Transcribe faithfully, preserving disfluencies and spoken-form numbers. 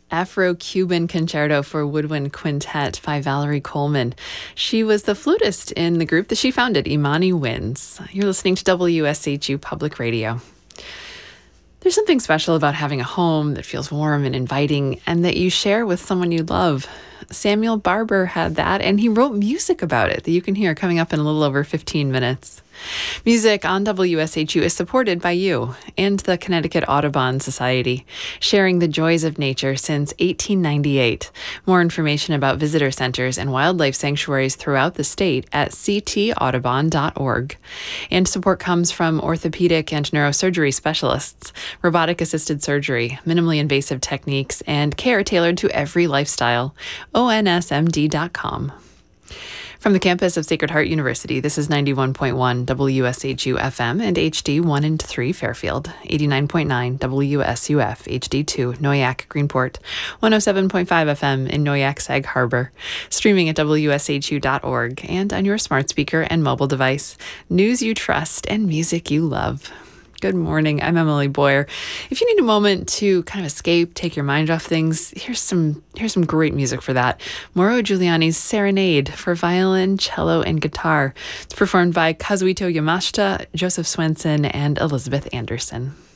Afro-Cuban Concerto for Woodwind Quintet by Valerie Coleman. She was the flutist in the group that she founded, Imani Winds. You're listening to W S H U Public Radio. There's something special about having a home that feels warm and inviting and that you share with someone you love. Samuel Barber had that, and he wrote music about it that you can hear coming up in a little over fifteen minutes. Music on W S H U is supported by you and the Connecticut Audubon Society, sharing the joys of nature since eighteen ninety-eight. More information about visitor centers and wildlife sanctuaries throughout the state at c t audubon dot org. And support comes from orthopedic and neurosurgery specialists, robotic-assisted surgery, minimally invasive techniques, and care tailored to every lifestyle. O N S M D dot com. From the campus of Sacred Heart University, this is ninety-one point one W S H U F M and H D one and three Fairfield, eighty-nine point nine W S U F H D two Noyak Greenport, one oh seven point five F M in Noyak Sag Harbor, streaming at W S H U dot org and on your smart speaker and mobile device. News you trust and music you love. Good morning. I'm Emily Boyer. If you need a moment to kind of escape, take your mind off things, here's some here's some great music for that. Mauro Giuliani's Serenade for violin, cello, and guitar. It's performed by Kazuito Yamashita, Joseph Swenson, and Elizabeth Anderson.